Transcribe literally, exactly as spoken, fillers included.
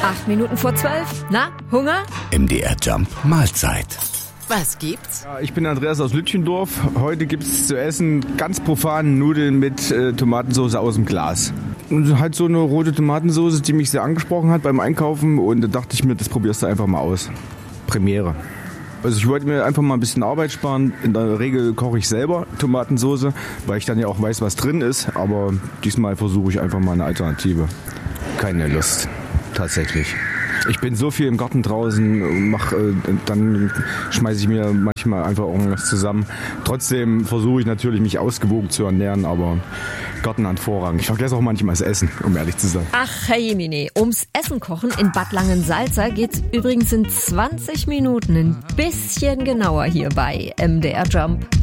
Acht Minuten vor zwölf. Na, Hunger? M D R Jump Mahlzeit. Was gibt's? Ja, ich bin Andreas aus Lütchendorf. Heute gibt's zu essen ganz profan Nudeln mit äh, Tomatensauce aus dem Glas. Und halt so eine rote Tomatensauce, die mich sehr angesprochen hat beim Einkaufen. Und da dachte ich mir, das probierst du einfach mal aus. Premiere. Also ich wollte mir einfach mal ein bisschen Arbeit sparen. In der Regel koche ich selber Tomatensauce, weil ich dann ja auch weiß, was drin ist. Aber diesmal versuche ich einfach mal eine Alternative. Keine Lust, tatsächlich. Ich bin so viel im Garten draußen, mach, äh, dann schmeiße ich mir manchmal einfach irgendwas zusammen. Trotzdem versuche ich natürlich, mich ausgewogen zu ernähren, aber Garten hat Vorrang. Ich vergesse auch manchmal das Essen, um ehrlich zu sein. Ach, Herr Jemine, ums Essen kochen in Bad Langensalza geht's übrigens in zwanzig Minuten ein bisschen genauer hier bei M D R Jump.